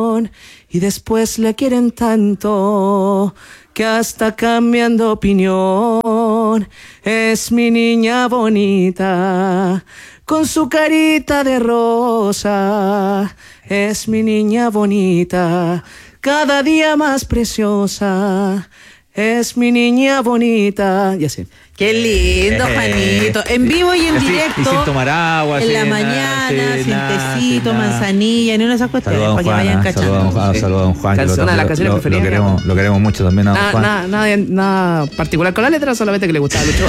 y después le quieren tanto que hasta cambian de opinión. Es mi niña bonita con su carita de rosa. Es mi niña bonita, cada día más preciosa. Es mi niña bonita. Ya sé. Qué lindo, Juanito. En vivo y en directo. Y sin tomar agua. En la mañana, sin tecito, manzanilla, ni una de esas cuestiones. Para que vayan cachando. Saludos a don Juan. Una de las canciones preferidas. Lo queremos mucho también a don Juan. Nada particular con la letra, solamente que le gustaba Lucho.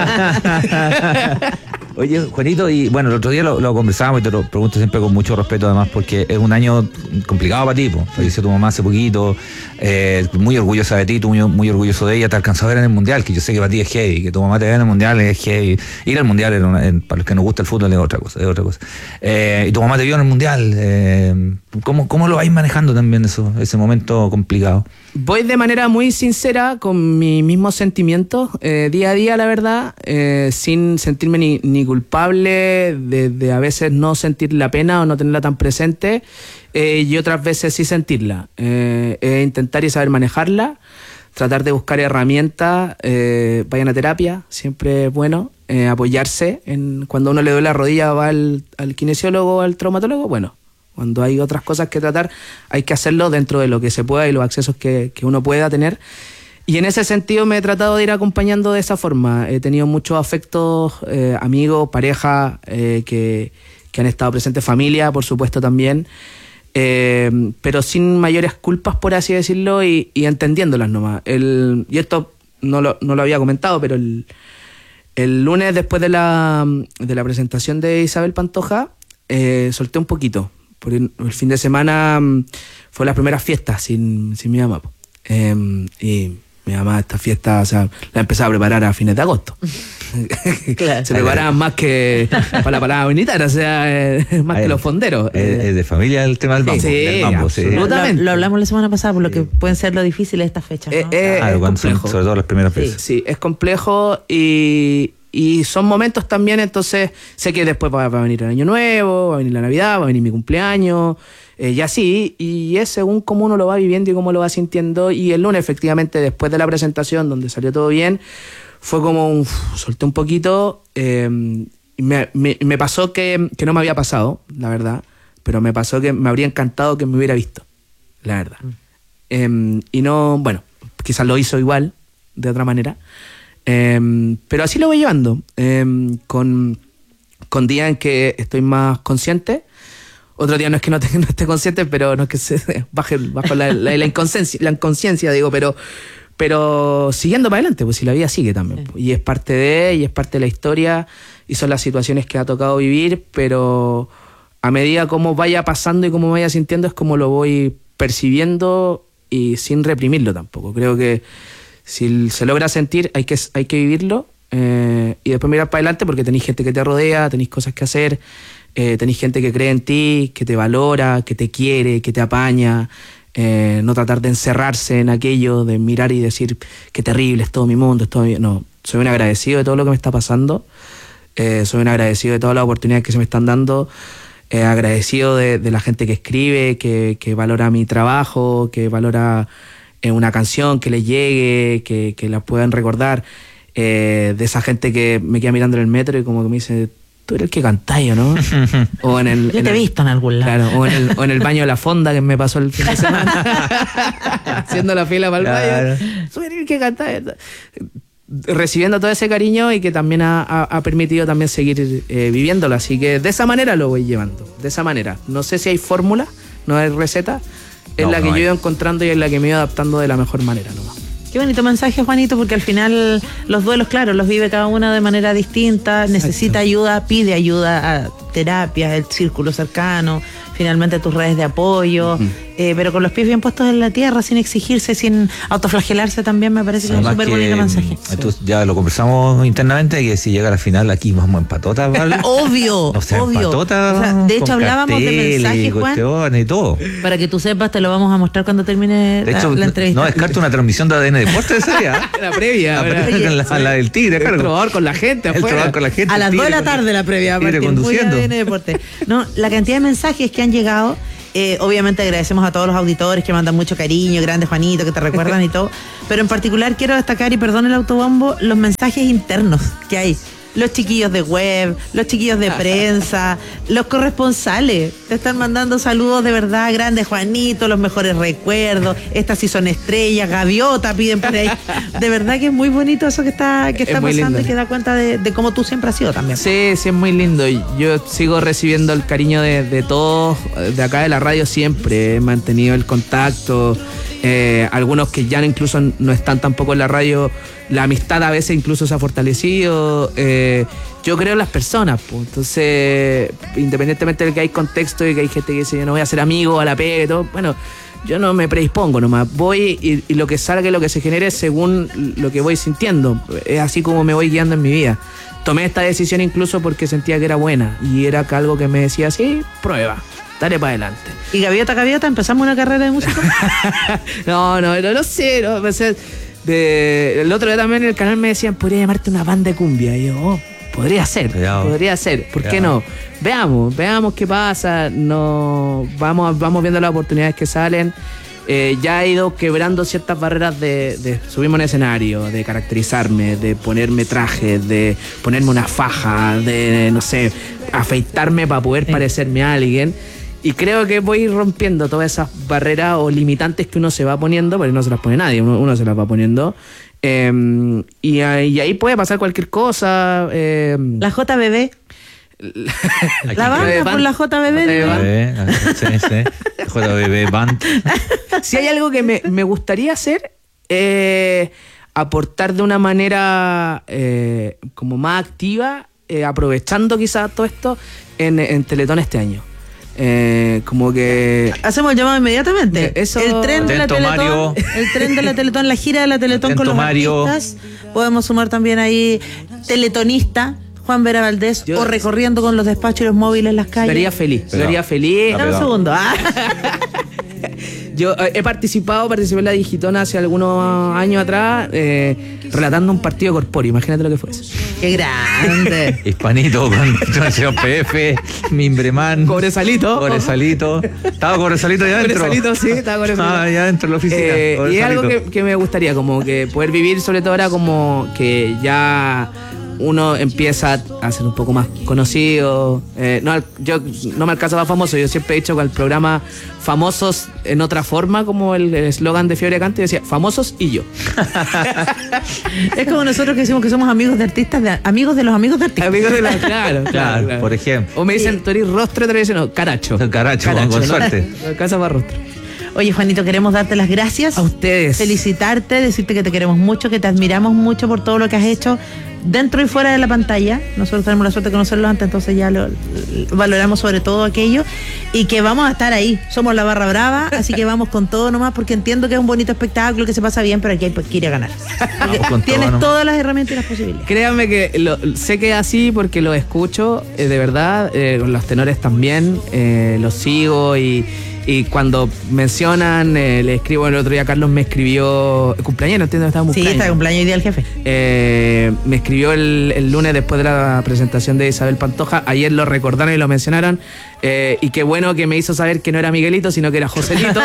Oye, Juanito, y bueno, el otro día lo conversábamos y te lo pregunto siempre con mucho respeto, además, porque es un año complicado para ti. Falleció tu mamá hace poquito, muy orgullosa de ti, tú muy orgulloso de ella. Te alcanzó a ver en el Mundial, que yo sé que para ti es heavy, que tu mamá te vea en el Mundial es heavy. Ir al Mundial, para los que nos gusta el fútbol, es otra cosa. Y tu mamá te vio en el Mundial. ¿Cómo lo vais manejando también ese momento complicado? Voy de manera muy sincera con mis mismos sentimientos, día a día, la verdad, sin sentirme ni culpable de a veces no sentir la pena o no tenerla tan presente, y otras veces sí sentirla. Intentar y saber manejarla, tratar de buscar herramientas, vayan a terapia, siempre es bueno, apoyarse. Cuando uno le duele la rodilla va al kinesiólogo o al traumatólogo, bueno. Cuando hay otras cosas que tratar, hay que hacerlo dentro de lo que se pueda y los accesos que uno pueda tener. Y en ese sentido me he tratado de ir acompañando de esa forma. He tenido muchos afectos, amigos, pareja, que han estado presentes, familia, por supuesto, también. Pero sin mayores culpas, por así decirlo, y entendiéndolas nomás. Y esto no lo había comentado, pero el lunes, después de la presentación de Isabel Pantoja, solté un poquito. Porque el fin de semana fue las primeras fiestas sin mi mamá. Y mi mamá esta fiesta, o sea, la empezaba a preparar a fines de agosto. Claro. Se preparaban más que para la palabra unitaria, o sea, más que los fonderos. Es de familia el tema del mambo. Sí, absolutamente. Lo hablamos la semana pasada, por lo que pueden ser lo difícil de estas fechas, ¿no? Claro, cuando son, sobre todo las primeras veces. Sí, es complejo y son momentos también, entonces sé que después va a venir el Año Nuevo, va a venir la Navidad, va a venir mi cumpleaños, y así, y es según cómo uno lo va viviendo y cómo lo va sintiendo. Y el lunes, efectivamente, después de la presentación, donde salió todo bien, fue como solté un poquito, y me pasó que no me había pasado, la verdad, pero me pasó que me habría encantado que me hubiera visto, la verdad. Y no, bueno, quizás lo hizo igual, de otra manera. Pero así lo voy llevando, con días en que estoy más consciente, otro día no es que no esté consciente, pero no es que se baje la inconsciencia, digo, pero siguiendo para adelante, pues si la vida sigue también, sí. Y es parte de la historia, y son las situaciones que ha tocado vivir, pero a medida como vaya pasando y como me vaya sintiendo es como lo voy percibiendo, y sin reprimirlo tampoco. Creo que si se logra sentir, hay que vivirlo, y después mirar para adelante, porque tenéis gente que te rodea, tenéis cosas que hacer, tenéis gente que cree en ti, que te valora, que te quiere, que te apaña. No tratar de encerrarse en aquello, de mirar y decir qué terrible es todo mi mundo, no, soy un agradecido de todo lo que me está pasando, soy un agradecido de todas las oportunidades que se me están dando, agradecido de la gente que escribe, que valora mi trabajo, que valora una canción, que les llegue, que la puedan recordar, de esa gente que me queda mirando en el metro y como que me dice, tú eres el que cantáis, ¿no? O yo te he visto en algún lado. Claro, o en el baño de la fonda que me pasó el fin de semana, haciendo la fila para el baño. Tú eres el que cantáis. Recibiendo todo ese cariño, y que también ha permitido también seguir viviéndolo. Así que de esa manera lo voy llevando, de esa manera. No sé si hay fórmula, no hay receta. Es la que yo he ido encontrando y es la que me he ido adaptando de la mejor manera nomás. Qué bonito mensaje, Juanito, porque al final los duelos, claro, los vive cada uno de manera distinta. Exacto. Necesita ayuda, pide ayuda a terapias, el círculo cercano, finalmente tus redes de apoyo, pero con los pies bien puestos en la tierra, sin exigirse, sin autoflagelarse, también me parece que es un súper bonito mensaje. Entonces ya lo conversamos internamente, que si llega a la final aquí vamos en patota, ¿vale? Obvio, o sea, obvio. En patota, o sea, de hecho hablábamos de mensajes, Juan, y todo. Para que tú sepas, te lo vamos a mostrar cuando termine la entrevista. No descarto una transmisión de ADN Deportes ese día. La previa. La del Tigre, claro. El trovador con la gente afuera. A las 2 de la tarde la previa. Tigre conduciendo. No, la cantidad de mensajes que han llegado, Obviamente agradecemos a todos los auditores que mandan mucho cariño, grande Juanito, que te recuerdan y todo. Pero en particular quiero destacar, y perdón el autobombo, los mensajes internos que hay. Los chiquillos de web, los chiquillos de prensa, los corresponsales. Te están mandando saludos de verdad, grande Juanito, los mejores recuerdos. Estas sí son estrellas, gaviota piden por ahí. De verdad que es muy bonito eso que está pasando lindo. Y que da cuenta de cómo tú siempre has sido también. Sí, es muy lindo. Yo sigo recibiendo el cariño de todos, de acá de la radio siempre. He mantenido el contacto. Algunos que ya incluso no están tampoco en la radio, la amistad a veces incluso se ha fortalecido. Yo creo en las personas, pues. Entonces, independientemente de que hay contexto y que hay gente que dice yo no voy a ser amigo a la pega y todo, bueno, yo no me predispongo nomás, voy y lo que salga y lo que se genere según lo que voy sintiendo. Es así como me voy guiando en mi vida. Tomé esta decisión incluso porque sentía que era buena y era algo que me decía, sí, prueba. Dale para adelante. ¿Y gaviota, empezamos una carrera de música? No sé. No, el otro día también en el canal me decían, podría llamarte una banda de cumbia. Y yo, podría ser. ¿Por qué no? Veamos qué pasa. No, vamos viendo las oportunidades que salen. Ya he ido quebrando ciertas barreras de subirme a un escenario, de caracterizarme, de ponerme trajes, de ponerme una faja, de, no sé, afeitarme para poder parecerme a alguien. Y creo que voy rompiendo todas esas barreras o limitantes que uno se va poniendo, porque no se las pone nadie, uno se las va poniendo. Y ahí puede pasar cualquier cosa. La JBB. La banda por la JBB. Sí. JBB Band. Si hay algo que me gustaría hacer, aportar de una manera como más activa, aprovechando quizás todo esto en Teletón este año. Como que hacemos el llamado inmediatamente. Eso, el tren de la Teletón, Mario. El tren de la Teletón, la gira de la Teletón Atento, con los Mario. artistas. Podemos sumar también ahí teletonista Juan Vera Valdés, o recorriendo con los despachos y los móviles en las calles. Sería feliz. Dame un segundo. Yo participé en la Digitona hace algunos años atrás, relatando un partido corpóreo. Imagínate lo que fue eso. ¡Qué grande! Hispanito con Transición PF, Mimbreman. Cobresalito. ¿Estaba Cobresalito allá adentro? Sí, estaba Cobresalito. Allá adentro en la oficina. Y es algo que me gustaría, como que poder vivir, sobre todo ahora como que ya uno empieza a ser un poco más conocido. Yo no me alcanzo más famoso. Yo siempre he dicho con el programa famosos en otra forma, como el eslogan de Fiebre Cante, decía famosos y yo. Es como nosotros que decimos que somos amigos de artistas, amigos de los amigos de artistas. Amigos de los, claro. Por ejemplo. O me dicen, tú eres rostro, te dicen, no, caracho, con suerte. Casa para rostro. Oye, Juanito, queremos darte las gracias. A ustedes. Felicitarte, decirte que te queremos mucho, que te admiramos mucho por todo lo que has hecho dentro y fuera de la pantalla. Nosotros tenemos la suerte de conocerlos antes, entonces ya lo valoramos sobre todo aquello. Y que vamos a estar ahí. Somos la barra brava, así que vamos con todo nomás, porque entiendo que es un bonito espectáculo, que se pasa bien, pero aquí hay que ir a ganar. Tienes todas las herramientas y las posibilidades. Créanme que sé que es así porque lo escucho, de verdad, con los tenores también, los sigo y cuando mencionan, le escribo el otro día, Carlos me escribió, cumpleaños, no entiendo, estaba cumpleaños. Sí, está cumpleaños hoy día el jefe. Me escribió el lunes después de la presentación de Isabel Pantoja, ayer lo recordaron y lo mencionaron, y qué bueno que me hizo saber que no era Miguelito, sino que era Joselito.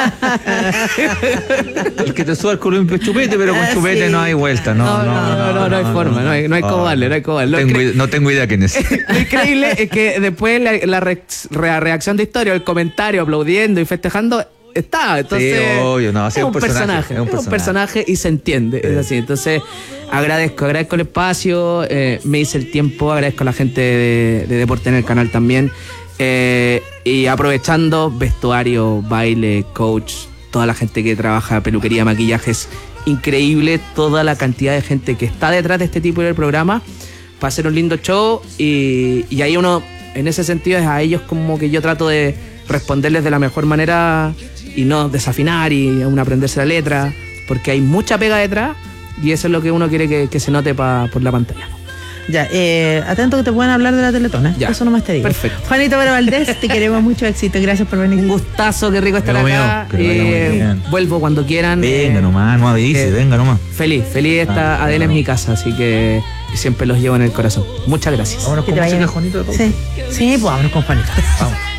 El que te sube el columpio es Chupete, pero con Chupete sí. No hay vuelta, no hay forma, no hay cómo darle, No tengo idea quién es. Lo increíble es que después la reacción de Historia, el comentario, aplaudiendo y festejando, está. Entonces, sí, obvio, no, es un personaje y se entiende, es así. Entonces, agradezco el espacio, me hice el tiempo, agradezco a la gente de Deporte en el canal también, y aprovechando vestuario, baile, coach, toda la gente que trabaja, peluquería, maquillajes, increíble toda la cantidad de gente que está detrás de este tipo de programa para hacer un lindo show, y ahí uno, en ese sentido, es a ellos como que yo trato de responderles de la mejor manera y no desafinar y aún aprenderse la letra, porque hay mucha pega detrás y eso es lo que uno quiere que se note por la pantalla. Ya, atento que te pueden hablar de la Teletón, ¿eh? Eso nomás te digo. Perfecto. Juanito Vera Valdés, te queremos mucho éxito, gracias por venir. Un gustazo, qué rico estar acá. Vuelvo cuando quieran. Venga nomás, no avise, venga nomás. Feliz esta Adela es mi casa, así que siempre los llevo en el corazón. Muchas gracias. Vámonos con música, Juanito. Sí, pues vámonos con Juanito. Vamos.